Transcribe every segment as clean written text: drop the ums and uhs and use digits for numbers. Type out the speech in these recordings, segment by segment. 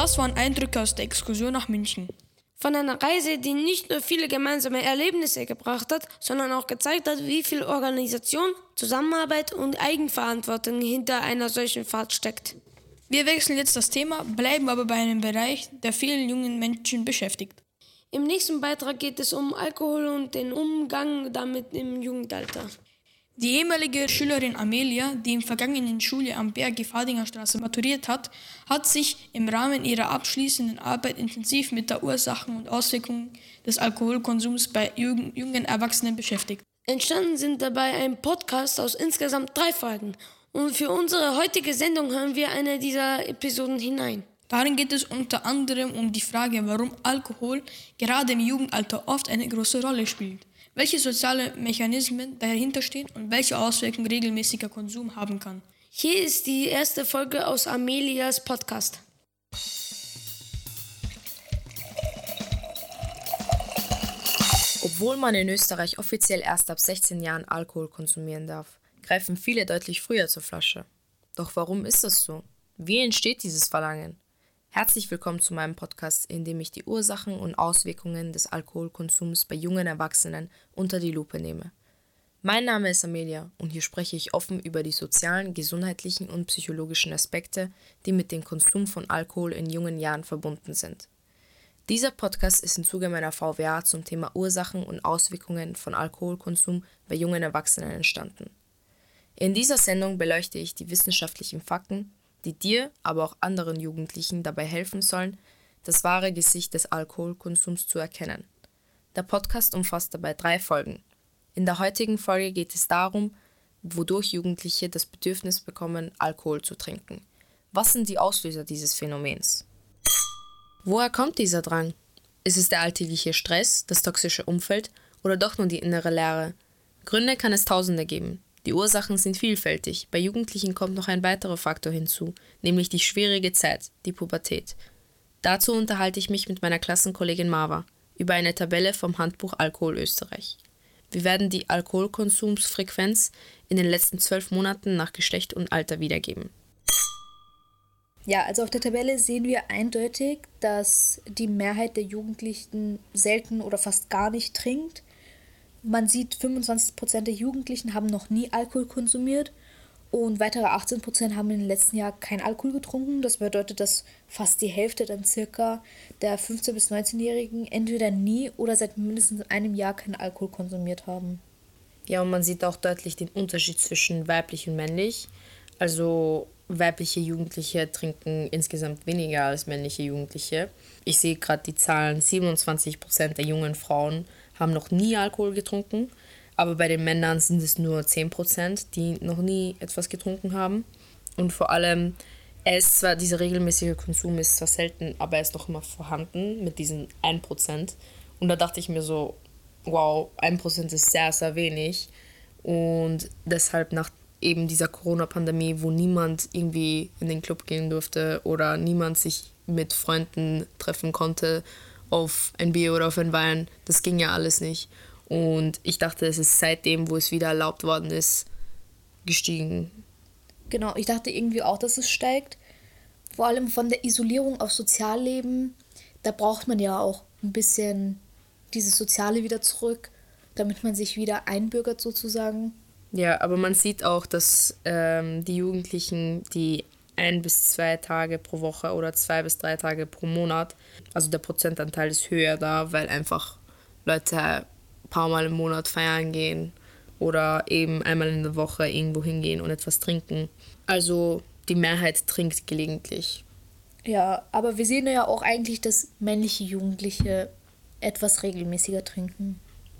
Das waren Eindrücke aus der Exkursion nach München. Von einer Reise, die nicht nur viele gemeinsame Erlebnisse gebracht hat, sondern auch gezeigt hat, wie viel Organisation, Zusammenarbeit und Eigenverantwortung hinter einer solchen Fahrt steckt. Wir wechseln jetzt das Thema, bleiben aber bei einem Bereich, der vielen jungen Menschen beschäftigt. Im nächsten Beitrag geht es um Alkohol und den Umgang damit im Jugendalter. Die ehemalige Schülerin Amelia, die im vergangenen Schuljahr am BRG Straße maturiert hat, hat sich im Rahmen ihrer abschließenden Arbeit intensiv mit der Ursachen und Auswirkungen des Alkoholkonsums bei jungen Erwachsenen beschäftigt. Entstanden sind dabei ein Podcast aus insgesamt 3 Folgen. Und für unsere heutige Sendung hören wir eine dieser Episoden hinein. Darin geht es unter anderem um die Frage, warum Alkohol gerade im Jugendalter oft eine große Rolle spielt, welche soziale Mechanismen dahinter stehen und welche Auswirkungen regelmäßiger Konsum haben kann. Hier ist die erste Folge aus Amelias Podcast. Obwohl man in Österreich offiziell erst ab 16 Jahren Alkohol konsumieren darf, greifen viele deutlich früher zur Flasche. Doch warum ist das so? Wie entsteht dieses Verlangen? Herzlich willkommen zu meinem Podcast, in dem ich die Ursachen und Auswirkungen des Alkoholkonsums bei jungen Erwachsenen unter die Lupe nehme. Mein Name ist Amelia und hier spreche ich offen über die sozialen, gesundheitlichen und psychologischen Aspekte, die mit dem Konsum von Alkohol in jungen Jahren verbunden sind. Dieser Podcast ist im Zuge meiner VWA zum Thema Ursachen und Auswirkungen von Alkoholkonsum bei jungen Erwachsenen entstanden. In dieser Sendung beleuchte ich die wissenschaftlichen Fakten, die dir, aber auch anderen Jugendlichen dabei helfen sollen, das wahre Gesicht des Alkoholkonsums zu erkennen. Der Podcast umfasst dabei 3 Folgen. In der heutigen Folge geht es darum, wodurch Jugendliche das Bedürfnis bekommen, Alkohol zu trinken. Was sind die Auslöser dieses Phänomens? Woher kommt dieser Drang? Ist es der alltägliche Stress, das toxische Umfeld oder doch nur die innere Leere? Gründe kann es Tausende geben. Die Ursachen sind vielfältig. Bei Jugendlichen kommt noch ein weiterer Faktor hinzu, nämlich die schwierige Zeit, die Pubertät. Dazu unterhalte ich mich mit meiner Klassenkollegin Marva über eine Tabelle vom Handbuch Alkohol Österreich. Wir werden die Alkoholkonsumsfrequenz in den letzten 12 Monaten nach Geschlecht und Alter wiedergeben. Ja, also auf der Tabelle sehen wir eindeutig, dass die Mehrheit der Jugendlichen selten oder fast gar nicht trinkt. Man sieht, 25% der Jugendlichen haben noch nie Alkohol konsumiert und weitere 18% haben im letzten Jahr kein Alkohol getrunken. Das bedeutet, dass fast die Hälfte dann circa der 15- bis 19-Jährigen entweder nie oder seit mindestens einem Jahr keinen Alkohol konsumiert haben. Ja, und man sieht auch deutlich den Unterschied zwischen weiblich und männlich. Also weibliche Jugendliche trinken insgesamt weniger als männliche Jugendliche. Ich sehe gerade die Zahlen, 27% der jungen Frauen haben noch nie Alkohol getrunken, aber bei den Männern sind es nur 10%, die noch nie etwas getrunken haben. Und vor allem, dieser regelmäßige Konsum ist zwar selten, aber er ist noch immer vorhanden mit diesen 1%. Und da dachte ich mir so, wow, 1% ist sehr, sehr wenig. Und deshalb nach eben dieser Corona-Pandemie, wo niemand irgendwie in den Club gehen durfte oder niemand sich mit Freunden treffen konnte auf ein Bier oder auf ein Wein, das ging ja alles nicht. Und ich dachte, es ist seitdem, wo es wieder erlaubt worden ist, gestiegen. Genau, ich dachte irgendwie auch, dass es steigt. Vor allem von der Isolierung auf Sozialleben, da braucht man ja auch ein bisschen dieses Soziale wieder zurück, damit man sich wieder einbürgert sozusagen. Ja, aber man sieht auch, dass die Jugendlichen, die 1 bis 2 Tage pro Woche oder 2 bis 3 Tage pro Monat, also der Prozentanteil ist höher da, weil einfach Leute ein paar Mal im Monat feiern gehen oder eben einmal in der Woche irgendwo hingehen und etwas trinken. Also die Mehrheit trinkt gelegentlich. Ja, aber wir sehen ja auch eigentlich, dass männliche Jugendliche etwas regelmäßiger trinken.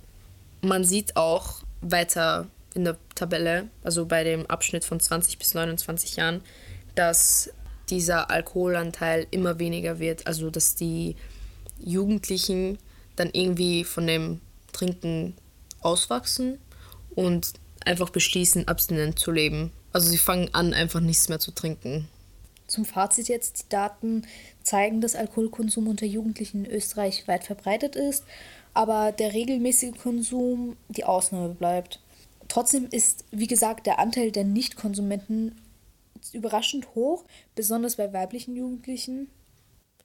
Man sieht auch weiter in der Tabelle, also bei dem Abschnitt von 20 bis 29 Jahren, dass dieser Alkoholanteil immer weniger wird, also dass die Jugendlichen dann irgendwie von dem Trinken auswachsen und einfach beschließen, abstinent zu leben. Also sie fangen an, einfach nichts mehr zu trinken. Zum Fazit jetzt, die Daten zeigen, dass Alkoholkonsum unter Jugendlichen in Österreich weit verbreitet ist, aber der regelmäßige Konsum die Ausnahme bleibt. Trotzdem ist, wie gesagt, der Anteil der Nichtkonsumenten überraschend hoch, besonders bei weiblichen Jugendlichen.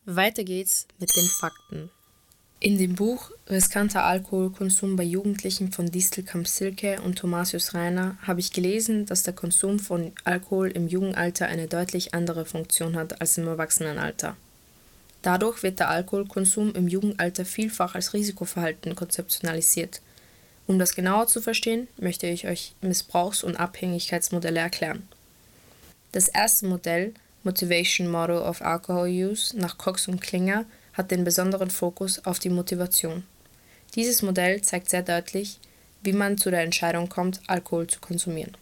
Weiter geht's mit den Fakten. In dem Buch Riskanter Alkoholkonsum bei Jugendlichen von Distelkamp-Silke und Thomasius Reiner habe ich gelesen, dass der Konsum von Alkohol im Jugendalter eine deutlich andere Funktion hat als im Erwachsenenalter. Dadurch wird der Alkoholkonsum im Jugendalter vielfach als Risikoverhalten konzeptionalisiert. Um das genauer zu verstehen, möchte ich euch Missbrauchs- und Abhängigkeitsmodelle erklären. Das erste Modell, Motivation Model of Alcohol Use, nach Cox und Klinger, hat den besonderen Fokus auf die Motivation. Dieses Modell zeigt sehr deutlich, wie man zu der Entscheidung kommt, Alkohol zu konsumieren.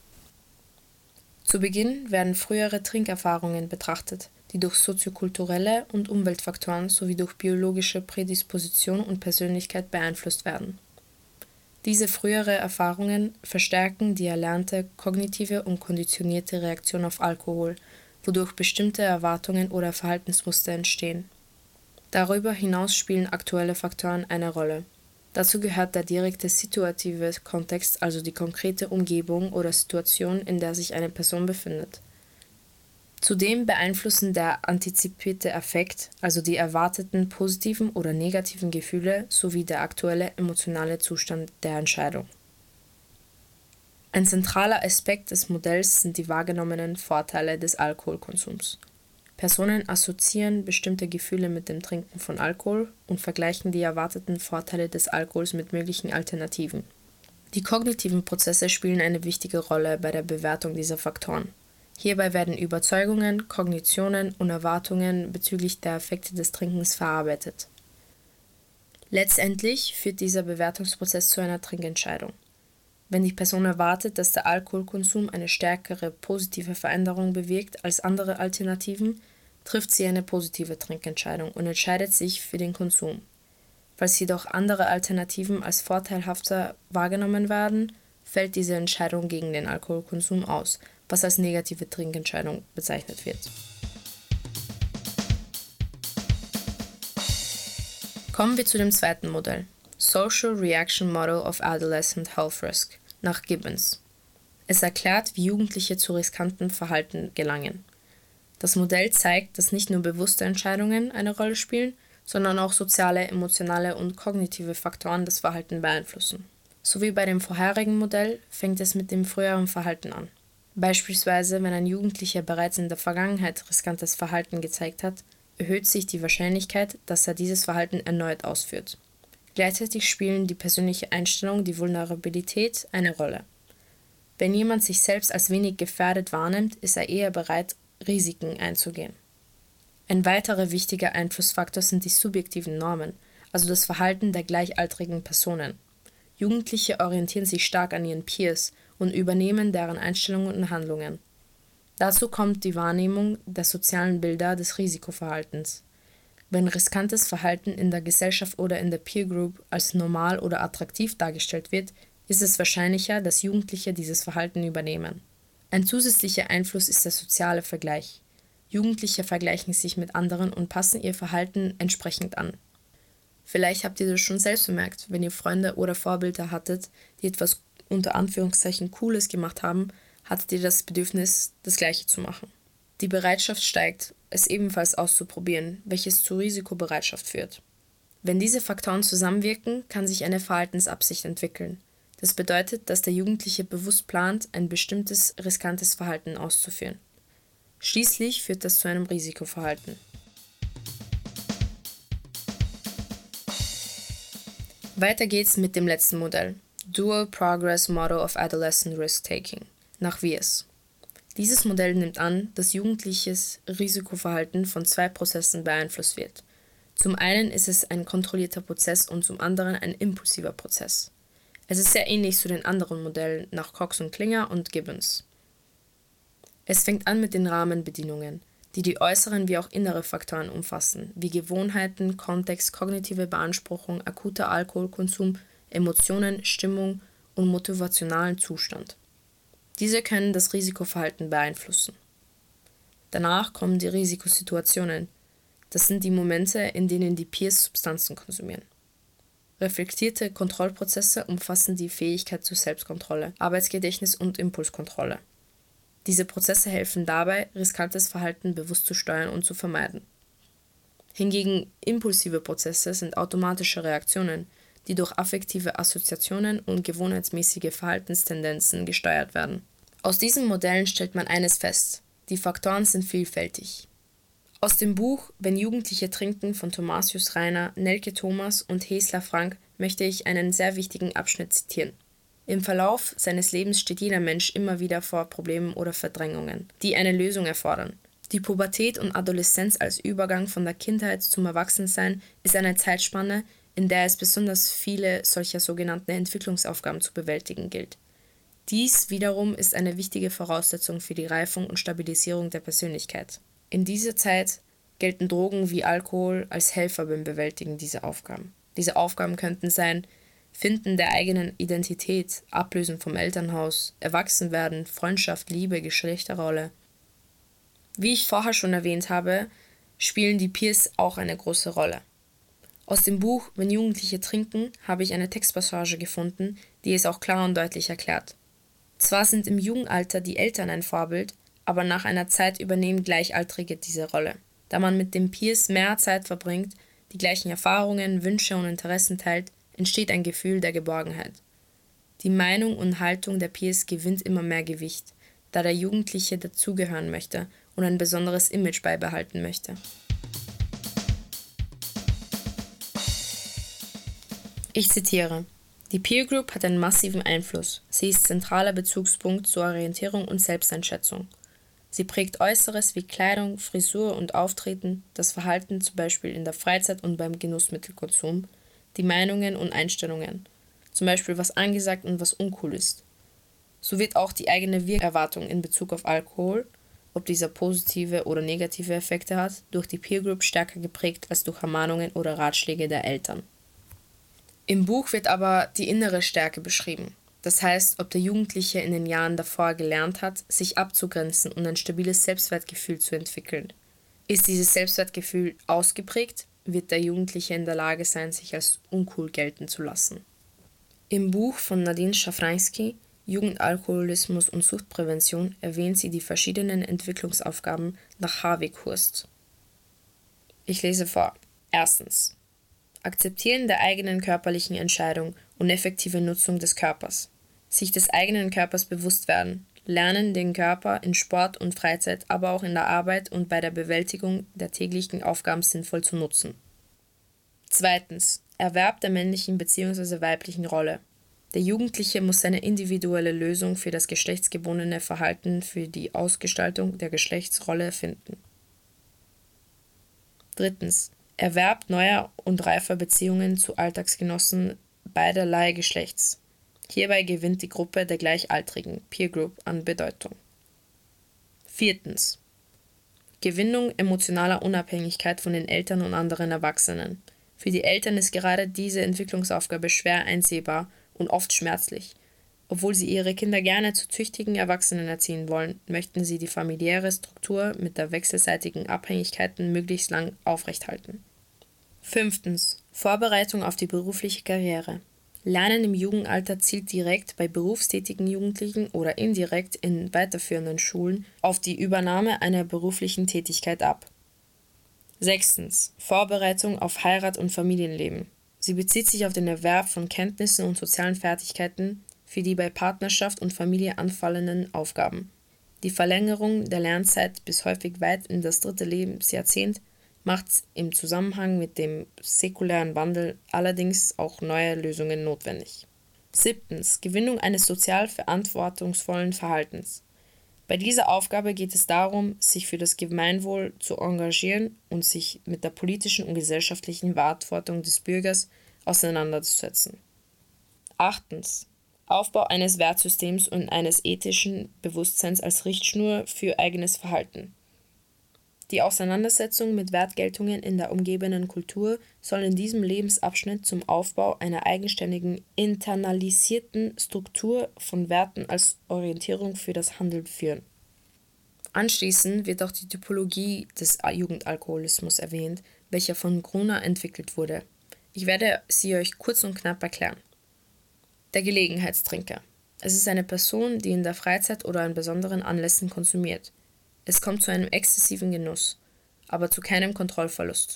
Zu Beginn werden frühere Trinkerfahrungen betrachtet, die durch soziokulturelle und Umweltfaktoren sowie durch biologische Prädisposition und Persönlichkeit beeinflusst werden. Diese frühere Erfahrungen verstärken die erlernte kognitive und konditionierte Reaktion auf Alkohol, wodurch bestimmte Erwartungen oder Verhaltensmuster entstehen. Darüber hinaus spielen aktuelle Faktoren eine Rolle. Dazu gehört der direkte situative Kontext, also die konkrete Umgebung oder Situation, in der sich eine Person befindet. Zudem beeinflussen der antizipierte Affekt, also die erwarteten positiven oder negativen Gefühle, sowie der aktuelle emotionale Zustand der Entscheidung. Ein zentraler Aspekt des Modells sind die wahrgenommenen Vorteile des Alkoholkonsums. Personen assoziieren bestimmte Gefühle mit dem Trinken von Alkohol und vergleichen die erwarteten Vorteile des Alkohols mit möglichen Alternativen. Die kognitiven Prozesse spielen eine wichtige Rolle bei der Bewertung dieser Faktoren. Hierbei werden Überzeugungen, Kognitionen und Erwartungen bezüglich der Effekte des Trinkens verarbeitet. Letztendlich führt dieser Bewertungsprozess zu einer Trinkentscheidung. Wenn die Person erwartet, dass der Alkoholkonsum eine stärkere positive Veränderung bewirkt als andere Alternativen, trifft sie eine positive Trinkentscheidung und entscheidet sich für den Konsum. Falls jedoch andere Alternativen als vorteilhafter wahrgenommen werden, fällt diese Entscheidung gegen den Alkoholkonsum aus, was als negative Trinkentscheidung bezeichnet wird. Kommen wir zu dem zweiten Modell. Social Reaction Model of Adolescent Health Risk nach Gibbons. Es erklärt, wie Jugendliche zu riskanten Verhalten gelangen. Das Modell zeigt, dass nicht nur bewusste Entscheidungen eine Rolle spielen, sondern auch soziale, emotionale und kognitive Faktoren das Verhalten beeinflussen. So wie bei dem vorherigen Modell fängt es mit dem früheren Verhalten an. Beispielsweise, wenn ein Jugendlicher bereits in der Vergangenheit riskantes Verhalten gezeigt hat, erhöht sich die Wahrscheinlichkeit, dass er dieses Verhalten erneut ausführt. Gleichzeitig spielen die persönliche Einstellung, die Vulnerabilität eine Rolle. Wenn jemand sich selbst als wenig gefährdet wahrnimmt, ist er eher bereit, Risiken einzugehen. Ein weiterer wichtiger Einflussfaktor sind die subjektiven Normen, also das Verhalten der gleichaltrigen Personen. Jugendliche orientieren sich stark an ihren Peers und übernehmen deren Einstellungen und Handlungen. Dazu kommt die Wahrnehmung der sozialen Bilder des Risikoverhaltens. Wenn riskantes Verhalten in der Gesellschaft oder in der Peer Group als normal oder attraktiv dargestellt wird, ist es wahrscheinlicher, dass Jugendliche dieses Verhalten übernehmen. Ein zusätzlicher Einfluss ist der soziale Vergleich. Jugendliche vergleichen sich mit anderen und passen ihr Verhalten entsprechend an. Vielleicht habt ihr das schon selbst bemerkt, wenn ihr Freunde oder Vorbilder hattet, die etwas unter Anführungszeichen Cooles gemacht haben, hattet ihr das Bedürfnis, das Gleiche zu machen. Die Bereitschaft steigt, es ebenfalls auszuprobieren, welches zur Risikobereitschaft führt. Wenn diese Faktoren zusammenwirken, kann sich eine Verhaltensabsicht entwickeln. Das bedeutet, dass der Jugendliche bewusst plant, ein bestimmtes riskantes Verhalten auszuführen. Schließlich führt das zu einem Risikoverhalten. Weiter geht's mit dem letzten Modell, Dual Progress Model of Adolescent Risk-Taking, nach Wiers. Dieses Modell nimmt an, dass jugendliches Risikoverhalten von zwei Prozessen beeinflusst wird. Zum einen ist es ein kontrollierter Prozess und zum anderen ein impulsiver Prozess. Es ist sehr ähnlich zu den anderen Modellen nach Cox und Klinger und Gibbons. Es fängt an mit den Rahmenbedingungen, die die äußeren wie auch innere Faktoren umfassen, wie Gewohnheiten, Kontext, kognitive Beanspruchung, akuter Alkoholkonsum, Emotionen, Stimmung und motivationalen Zustand. Diese können das Risikoverhalten beeinflussen. Danach kommen die Risikosituationen. Das sind die Momente, in denen die Peers Substanzen konsumieren. Reflektierte Kontrollprozesse umfassen die Fähigkeit zur Selbstkontrolle, Arbeitsgedächtnis und Impulskontrolle. Diese Prozesse helfen dabei, riskantes Verhalten bewusst zu steuern und zu vermeiden. Hingegen impulsive Prozesse sind automatische Reaktionen, die durch affektive Assoziationen und gewohnheitsmäßige Verhaltenstendenzen gesteuert werden. Aus diesen Modellen stellt man eines fest: Die Faktoren sind vielfältig. Aus dem Buch Wenn Jugendliche trinken von Thomasius Reiner, Nelke Thomas und Hesler Frank möchte ich einen sehr wichtigen Abschnitt zitieren. Im Verlauf seines Lebens steht jeder Mensch immer wieder vor Problemen oder Verdrängungen, die eine Lösung erfordern. Die Pubertät und Adoleszenz als Übergang von der Kindheit zum Erwachsensein ist eine Zeitspanne, in der es besonders viele solcher sogenannten Entwicklungsaufgaben zu bewältigen gilt. Dies wiederum ist eine wichtige Voraussetzung für die Reifung und Stabilisierung der Persönlichkeit. In dieser Zeit gelten Drogen wie Alkohol als Helfer beim Bewältigen dieser Aufgaben. Diese Aufgaben könnten sein: Finden der eigenen Identität, Ablösen vom Elternhaus, Erwachsenwerden, Freundschaft, Liebe, Geschlechterrolle. Wie ich vorher schon erwähnt habe, spielen die Peers auch eine große Rolle. Aus dem Buch Wenn Jugendliche trinken habe ich eine Textpassage gefunden, die es auch klar und deutlich erklärt. Zwar sind im Jugendalter die Eltern ein Vorbild, aber nach einer Zeit übernehmen Gleichaltrige diese Rolle. Da man mit den Peers mehr Zeit verbringt, die gleichen Erfahrungen, Wünsche und Interessen teilt, entsteht ein Gefühl der Geborgenheit. Die Meinung und Haltung der Peers gewinnt immer mehr Gewicht, da der Jugendliche dazugehören möchte und ein besonderes Image beibehalten möchte. Ich zitiere: Die Peer Group hat einen massiven Einfluss. Sie ist zentraler Bezugspunkt zur Orientierung und Selbsteinschätzung. Sie prägt Äußeres wie Kleidung, Frisur und Auftreten, das Verhalten zum Beispiel in der Freizeit und beim Genussmittelkonsum, die Meinungen und Einstellungen, zum Beispiel was angesagt und was uncool ist. So wird auch die eigene Wirkerwartung in Bezug auf Alkohol, ob dieser positive oder negative Effekte hat, durch die Peer Group stärker geprägt als durch Ermahnungen oder Ratschläge der Eltern. Im Buch wird aber die innere Stärke beschrieben. Das heißt, ob der Jugendliche in den Jahren davor gelernt hat, sich abzugrenzen und ein stabiles Selbstwertgefühl zu entwickeln. Ist dieses Selbstwertgefühl ausgeprägt, wird der Jugendliche in der Lage sein, sich als uncool gelten zu lassen. Im Buch von Nadine Szafrański, Jugendalkoholismus und Suchtprävention, erwähnt sie die verschiedenen Entwicklungsaufgaben nach Harvey Hurst. Ich lese vor. Erstens: Akzeptieren der eigenen körperlichen Entscheidung und effektive Nutzung des Körpers. Sich des eigenen Körpers bewusst werden. Lernen, den Körper in Sport und Freizeit, aber auch in der Arbeit und bei der Bewältigung der täglichen Aufgaben sinnvoll zu nutzen. Zweitens: Erwerb der männlichen bzw. weiblichen Rolle. Der Jugendliche muss seine individuelle Lösung für das geschlechtsgebundene Verhalten für die Ausgestaltung der Geschlechtsrolle finden. Drittens: Erwerb neuer und reifer Beziehungen zu Alltagsgenossen beiderlei Geschlechts. Hierbei gewinnt die Gruppe der Gleichaltrigen, Peer Group, an Bedeutung. Viertens: Gewinnung emotionaler Unabhängigkeit von den Eltern und anderen Erwachsenen. Für die Eltern ist gerade diese Entwicklungsaufgabe schwer einsehbar und oft schmerzlich. Obwohl sie ihre Kinder gerne zu tüchtigen Erwachsenen erziehen wollen, möchten sie die familiäre Struktur mit der wechselseitigen Abhängigkeiten möglichst lang aufrechthalten. Fünftens: Vorbereitung auf die berufliche Karriere. Lernen im Jugendalter zielt direkt bei berufstätigen Jugendlichen oder indirekt in weiterführenden Schulen auf die Übernahme einer beruflichen Tätigkeit ab. Sechstens: Vorbereitung auf Heirat und Familienleben. Sie bezieht sich auf den Erwerb von Kenntnissen und sozialen Fertigkeiten für die bei Partnerschaft und Familie anfallenden Aufgaben. Die Verlängerung der Lernzeit bis häufig weit in das 3. Lebensjahrzehnt macht im Zusammenhang mit dem säkulären Wandel allerdings auch neue Lösungen notwendig. Siebtens: Gewinnung eines sozial verantwortungsvollen Verhaltens. Bei dieser Aufgabe geht es darum, sich für das Gemeinwohl zu engagieren und sich mit der politischen und gesellschaftlichen Verantwortung des Bürgers auseinanderzusetzen. Achtens: Aufbau eines Wertsystems und eines ethischen Bewusstseins als Richtschnur für eigenes Verhalten. Die Auseinandersetzung mit Wertgeltungen in der umgebenden Kultur soll in diesem Lebensabschnitt zum Aufbau einer eigenständigen, internalisierten Struktur von Werten als Orientierung für das Handeln führen. Anschließend wird auch die Typologie des Jugendalkoholismus erwähnt, welcher von Gruner entwickelt wurde. Ich werde sie euch kurz und knapp erklären. Der Gelegenheitstrinker. Es ist eine Person, die in der Freizeit oder an besonderen Anlässen konsumiert. Es kommt zu einem exzessiven Genuss, aber zu keinem Kontrollverlust.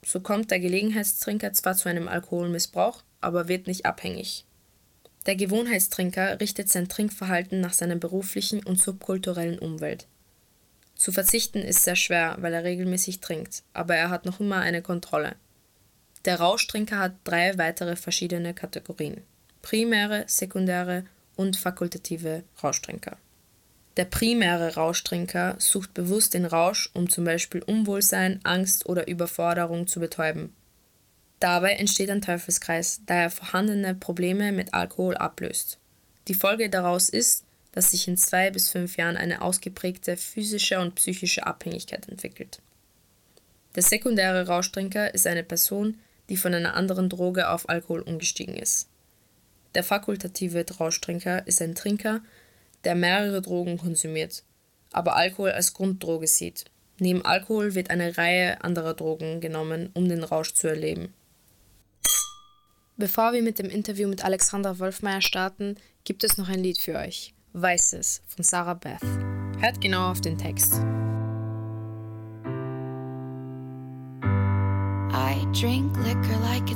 So kommt der Gelegenheitstrinker zwar zu einem Alkoholmissbrauch, aber wird nicht abhängig. Der Gewohnheitstrinker richtet sein Trinkverhalten nach seiner beruflichen und subkulturellen Umwelt. Zu verzichten ist sehr schwer, weil er regelmäßig trinkt, aber er hat noch immer eine Kontrolle. Der Rauschtrinker hat 3 weitere verschiedene Kategorien: primäre, sekundäre und fakultative Rauschtrinker. Der primäre Rauschtrinker sucht bewusst den Rausch, um zum Beispiel Unwohlsein, Angst oder Überforderung zu betäuben. Dabei entsteht ein Teufelskreis, da er vorhandene Probleme mit Alkohol ablöst. Die Folge daraus ist, dass sich in 2 bis 5 Jahren eine ausgeprägte physische und psychische Abhängigkeit entwickelt. Der sekundäre Rauschtrinker ist eine Person, die von einer anderen Droge auf Alkohol umgestiegen ist. Der fakultative Rauschtrinker ist ein Trinker, der mehrere Drogen konsumiert, aber Alkohol als Grunddroge sieht. Neben Alkohol wird eine Reihe anderer Drogen genommen, um den Rausch zu erleben. Bevor wir mit dem Interview mit Alexandra Wolfmeier starten, gibt es noch ein Lied für euch. Weißes von Sarah Beth. Hört genau auf den Text. I drink liquor like it's